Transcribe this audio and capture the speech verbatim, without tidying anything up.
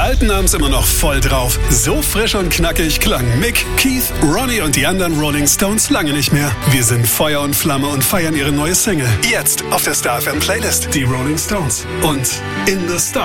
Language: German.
Alten haben's immer noch voll drauf. So frisch und knackig klang Mick, Keith, Ronnie und die anderen Rolling Stones lange nicht mehr. Wir sind Feuer und Flamme und feiern ihre neue Single. Jetzt auf der Star F M Playlist. Die Rolling Stones und In the Star.